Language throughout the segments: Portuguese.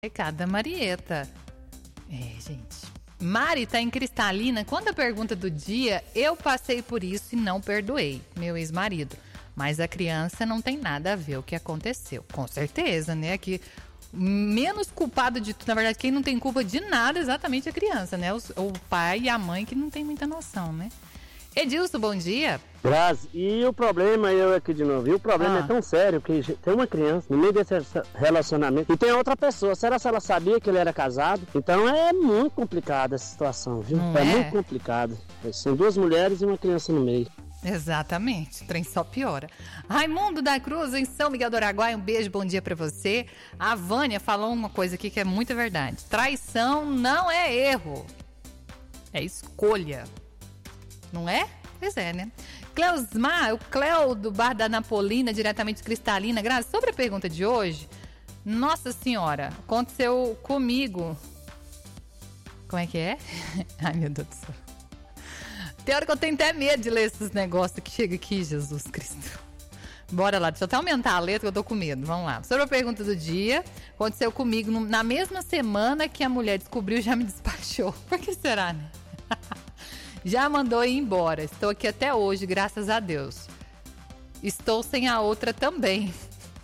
Recado da Marieta. Gente. Mari tá em Cristalina. Quando a pergunta do dia, eu passei por isso e não perdoei meu ex-marido. Mas a criança não tem nada a ver o que aconteceu. Com certeza, né? Que menos culpado de tudo. Na verdade, quem não tem culpa de nada é exatamente a criança, né? O pai e a mãe que não tem muita noção, né? Edilson, bom dia. Grazi, e o problema, eu aqui de novo, e o problema é tão sério que tem uma criança no meio desse relacionamento e tem outra pessoa. Será que ela sabia que ele era casado? Então é muito complicada essa situação, viu? É muito complicado. São duas mulheres e uma criança no meio. Exatamente, o trem só piora. Raimundo da Cruz, em São Miguel do Araguaia, um beijo, bom dia pra você. A Vânia falou uma coisa aqui que é muito verdade. Traição não é erro, é escolha. Não é? Pois é, né? Cleusmar, o Cleo do Bar da Napolina, diretamente de Cristalina. Grazi, sobre a pergunta de hoje, nossa senhora, aconteceu comigo. Como é que é? Ai, meu Deus do céu. Tem hora que eu tenho até medo de ler esses negócios que chega aqui, Jesus Cristo. Bora lá, deixa eu até aumentar a letra que eu tô com medo. Vamos lá. Sobre a pergunta do dia, aconteceu comigo na mesma semana que a mulher descobriu, já me despachou. Por que será, né? Já mandou ir embora. Estou aqui até hoje, graças a Deus. Estou sem a outra também.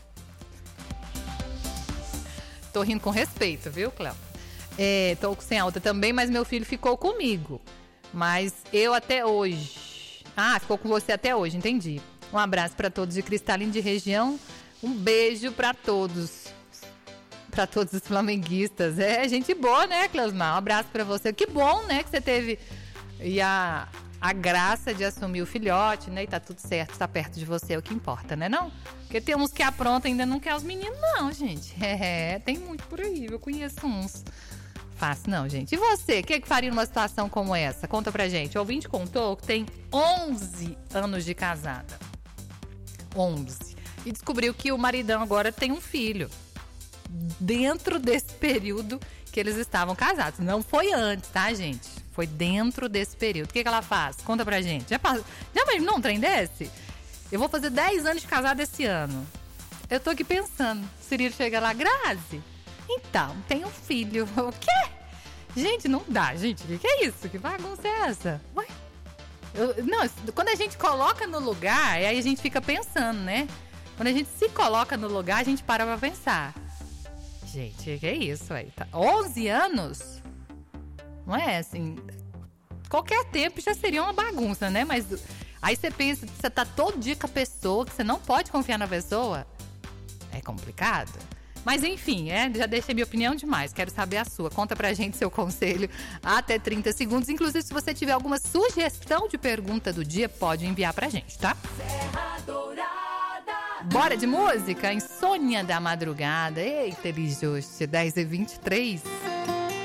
Tô rindo com respeito, viu, Cléo? Tô sem a outra também, mas meu filho ficou comigo. Mas eu até hoje. Ficou com você até hoje, entendi. Um abraço para todos de Cristalina de região. Um beijo para todos. Para todos os flamenguistas. Gente boa, né, Cleusmar? Um abraço para você. Que bom, né, que você teve... E a graça de assumir o filhote, né? E tá tudo certo, tá perto de você, é o que importa, né não? Porque tem uns que aprontam ainda não quer os meninos, não, gente. Tem muito por aí, eu conheço uns. Fácil não, gente. E você, o que faria numa situação como essa? Conta pra gente. O ouvinte contou que tem 11 anos de casada. 11. E descobriu que o maridão agora tem um filho. Dentro desse período que eles estavam casados. Não foi antes, tá, gente? Foi dentro desse período. O que ela faz? Conta pra gente. Já imaginou um trem desse? Eu vou fazer 10 anos de casado esse ano. Eu tô aqui pensando. Cirilo chega lá, Grazi. Então, tem um filho. O quê? Gente, não dá, gente. O que é isso? Que bagunça é essa? Ué? Quando a gente coloca no lugar, aí a gente fica pensando, né? Quando a gente se coloca no lugar, a gente para pra pensar. Gente, o que é isso aí? 11 anos? Não é assim, qualquer tempo já seria uma bagunça, né? Mas aí você pensa, você tá todo dia com a pessoa, que você não pode confiar na pessoa. É complicado. Mas enfim, já deixei minha opinião demais, quero saber a sua. Conta pra gente seu conselho até 30 segundos. Inclusive, se você tiver alguma sugestão de pergunta do dia, pode enviar pra gente, tá? Serra Dourada. Bora de música? Insônia da madrugada. Eita, Elijuste, 10h23.